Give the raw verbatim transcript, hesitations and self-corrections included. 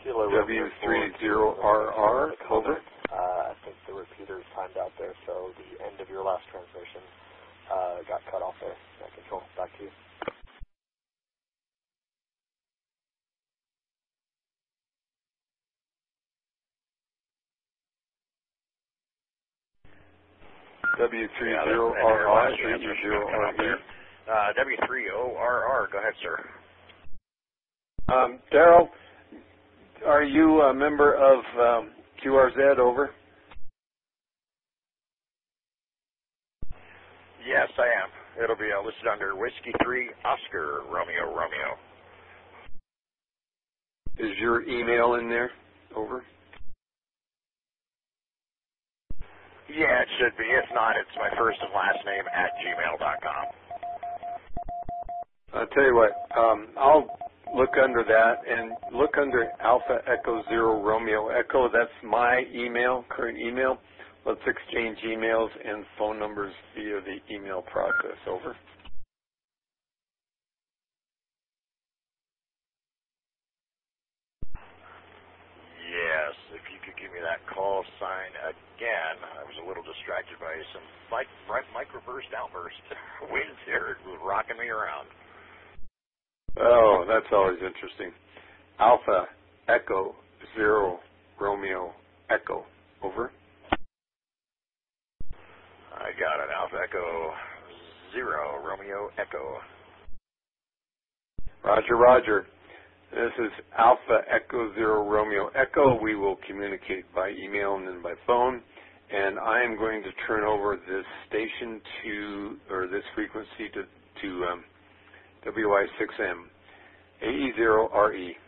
W three zero R R, over. Uh, I think the repeater's timed out there, so the end of your last transmission uh, got cut off there. That control, back to you. W three zero R R, three zero R E. Uh, W three zero R R, go ahead, sir. Um, Daryl, are you a member of um, Q R Z, over? Yes, I am. It'll be uh, listed under Whiskey three, Oscar, Romeo, Romeo. Is your email in there, over? Yeah, it should be. If not, it's my first and last name at gmail dot com. I'll tell you what, um, I'll look under that and look under Alpha Echo Zero Romeo Echo. That's my email, current email. Let's exchange emails and phone numbers via the email process, over. Yes, if you could give me that call sign again. I was a little distracted by some mic microburst outburst winds here. It was rocking me around. Oh, that's always interesting. Alpha Echo Zero Romeo Echo, over. I got it. Alpha Echo Zero Romeo Echo. Roger, Roger. This is Alpha Echo Zero Romeo Echo. We will communicate by email and then by phone. And I am going to turn over this station to, or this frequency to, to um, W I six M, A E zero R E.